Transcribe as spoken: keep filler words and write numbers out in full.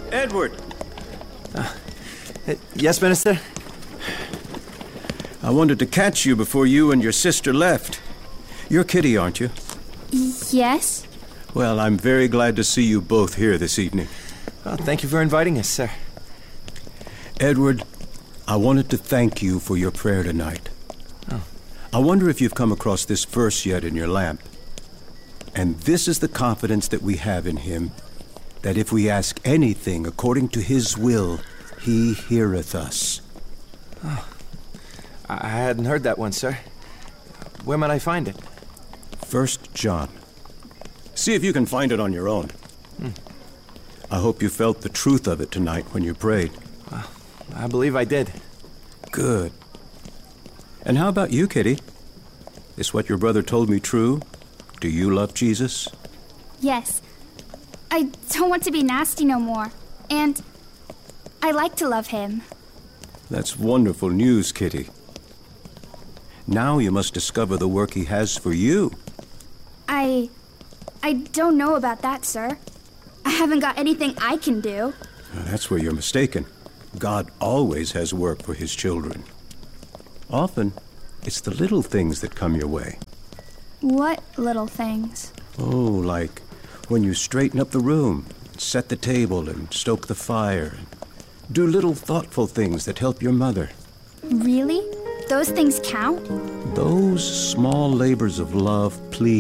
Edward! Uh, yes, Minister? I wanted to catch you before you and your sister left. You're Kitty, aren't you? Yes. Well, I'm very glad to see you both here this evening. Oh, thank you for inviting us, sir. Edward, I wanted to thank you for your prayer tonight. Oh. I wonder if you've come across this verse yet in your lamp. And this is the confidence that we have in him, that if we ask anything according to his will, he heareth us. Oh. I hadn't heard that one, sir. Where might I find it? First John. See if you can find it on your own. Hmm. I hope you felt the truth of it tonight when you prayed. Well, I believe I did. Good. And how about you, Kitty? Is what your brother told me true? Do you love Jesus? Yes. I don't want to be nasty no more. And I like to love him. That's wonderful news, Kitty. Now you must discover the work he has for you. I... I don't know about that, sir. I haven't got anything I can do. That's where you're mistaken. God always has work for his children. Often, it's the little things that come your way. What little things? Oh, like when you straighten up the room, set the table and stoke the fire, and do little thoughtful things that help your mother. Really? Those things count? Those small labors of love please